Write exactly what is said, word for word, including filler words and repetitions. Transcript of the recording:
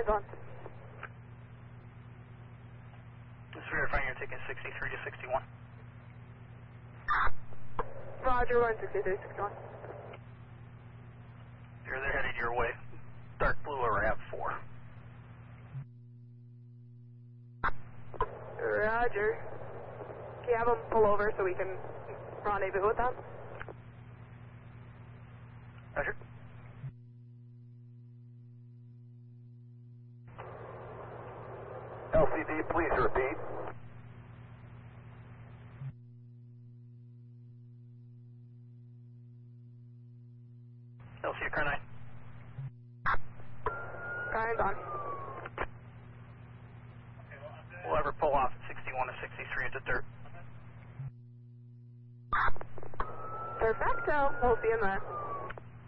Eyes on. Just verifying you're taking sixty-three to sixty-one. Roger, one sixty-three, sixty-one. Here, they're headed your way. Dark blue or R A V four. Roger. Can you have them pull over so we can rendezvous with them? Roger. L C D, please repeat. L C, car nine. Eyes on. We'll ever pull off at sixty-one to sixty-three into dirt. Perfecto. We'll see you in there.